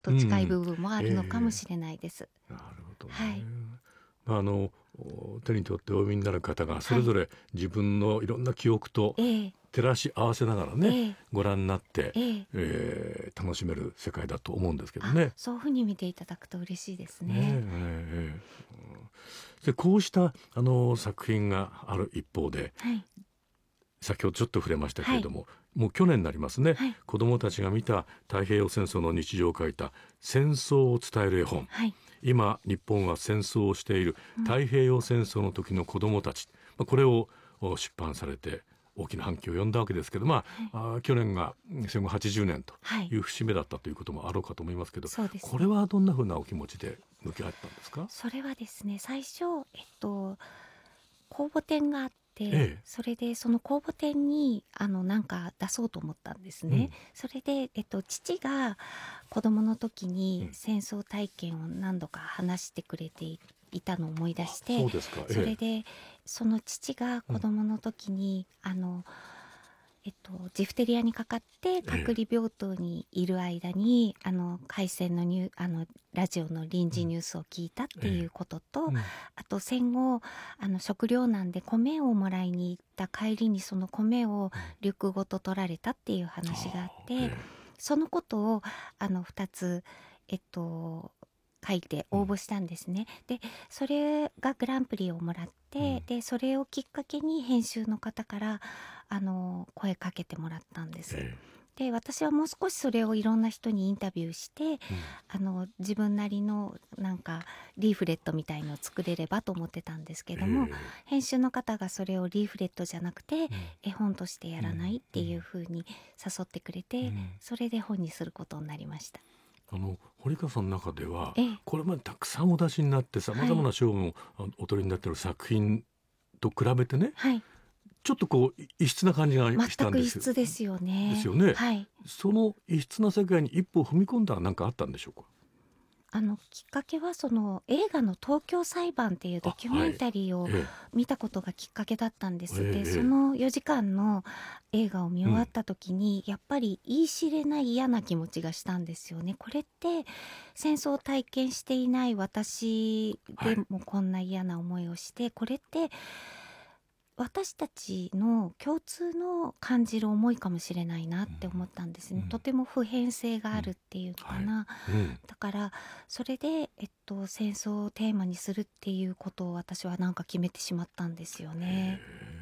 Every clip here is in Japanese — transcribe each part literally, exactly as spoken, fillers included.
と近い部分もあるのかもしれないです、 うんえー、なるほどね、 はいまあ、あの手に取ってお読みになる方がそれぞれ自分のいろんな記憶と照らし合わせながらね、 えー、 ご覧になって、 えーえー楽しめる世界だと思うんですけどね。 そういうふうに見ていただくと嬉しいですね。 ねえええうんでこうしたあの作品がある一方で、 はい、 先ほどちょっと触れましたけれども、はい、もう去年になりますね、はい、子どもたちが見た太平洋戦争の日常を書いた戦争を伝える絵本、はい、今日本は戦争をしている太平洋戦争の時の子どもたち、うん、これを出版されて大きな反響を呼んだわけですけど、まあはい、あ去年が戦後はちじゅうねんという節目だったということもあろうかと思いますけど、はい、これはどんなふうなお気持ちで向き合ったんですか？ それはですね、最初、えっと、公募展があって、ええ、それでその公募展にあのなんか出そうと思ったんですね、うん、それで、えっと、父が子供の時に戦争体験を何度か話してくれていいたのを思い出して、 そうですか、ええ、 それでその父が子供の時に、うん、あのえっと、ジフテリアにかかって隔離病棟にいる間に、ええ、あの海戦のニュあのラジオの臨時ニュースを聞いたっていうことと、うんええうん、あと戦後あの食糧難で米をもらいに行った帰りにその米を掠ごと取られたっていう話があって、うんええ、そのことをあのふたつ、えっと、書いて応募したんですね、うん、でそれがグランプリをもらって、うん、でそれをきっかけに編集の方からあの声かけてもらったんです、えー、で私はもう少しそれをいろんな人にインタビューして、うん、あの自分なりのなんかリーフレットみたいのを作れればと思ってたんですけども、えー、編集の方がそれをリーフレットじゃなくて、うん、絵本としてやらないっていう風に誘ってくれて、うん、それで本にすることになりました。 あの堀川さんの中では、ええ、これまでたくさんお出しになってさまざまな賞もお取りになっている作品と比べてね、はい、ちょっとこう異質な感じがしたんです。 全く異質ですよね。 ですよね、 はい、 その異質な世界に一歩踏み込んだら何かあったんでしょうか？ あのきっかけはその映画の東京裁判っていうドキュメンタリーを見たことがきっかけだったんです、はい、でそのよじかんの映画を見終わった時に、うん、やっぱり言い知れない嫌な気持ちがしたんですよね。これって戦争を体験していない私でもこんな嫌な思いをして、はい、これって私たちの共通の感じる思いかもしれないなって思ったんですね、うん、とても普遍性があるっていうのかな、うんはいうん、だからそれで、えっと、戦争をテーマにするっていうことを私はなんか決めてしまったんですよね。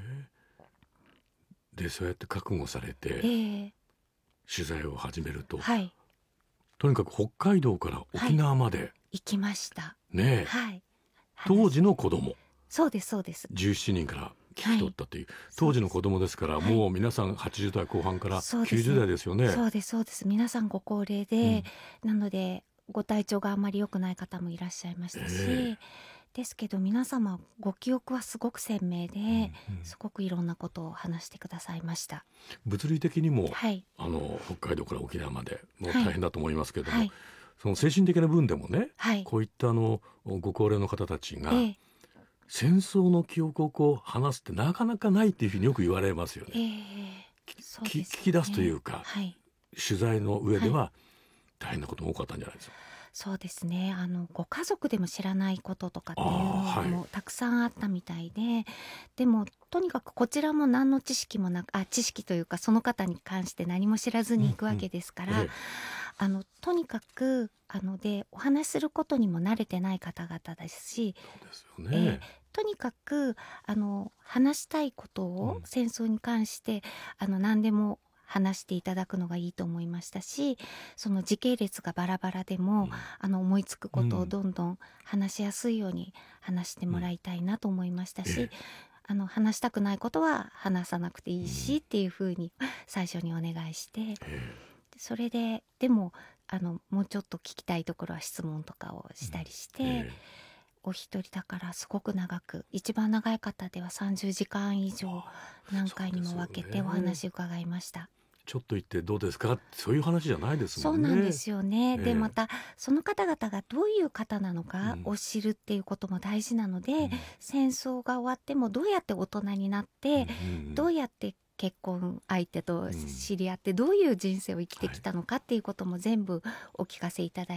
でそうやって覚悟されて取材を始めると、 はい、 とにかく北海道から沖縄まで、はい、 行きましたねえ、 はい、 当時の子供そうですそうですじゅうななにんから聞き取ったという、はい、当時の子供ですから、もう皆さんはちじゅうだいこう半からきゅうじゅうだいですよね。 そうですそうです、皆さんご高齢で、うん、なのでご体調があんまり良くない方もいらっしゃいましたし、えー、ですけど皆様ご記憶はすごく鮮明で、うんうん、すごくいろんなことを話してくださいました。 物理的にも、 はい、 あの北海道から沖縄までもう大変だと思いますけれども、 はい、 その精神的な分でもね、はい、こういったあのご高齢の方たちが、えー戦争の記憶をこう話すってなかなかないっていうふうによく言われますよね。えーそうですね、聞き出すというか、はい、取材の上では大変なことも多かったんじゃないですか。はい、 そうですね、あのご家族でも知らないこととかっていうのもたくさんあったみたいで、はい、でもとにかくこちらも何の知識もなくあ知識というかその方に関して何も知らずに行くわけですから、うんうんええ、あのとにかくあのでお話しすることにも慣れてない方々ですし、 そうですよね、 えー、とにかくあの話したいことを戦争に関して、うん、あの何でも話していただくのがいいと思いましたし、その時系列がバラバラでも、うん、あの思いつくことをどんどん話しやすいように話してもらいたいなと思いましたし、うんええ、あの話したくないことは話さなくていいし、うん、っていうふうに最初にお願いして、え、それででもあのもうちょっと聞きたいところは質問とかをしたりして、うんえ、お一人だからすごく長く、一番長い方ではさんじゅうじかん以上何回にも分けてお話伺いました。 ちょっと言ってどうですか、そういう話じゃないですもんね。 そうなんですよね、えー、でまたその方々がどういう方なのかを知るっていうことも大事なので、うん、戦争が終わってもどうやって大人になって、うんうんうん、どうやって結婚相手と知り合ってどういう人生を生きてきたのかっていうことも全部お聞かせいただいて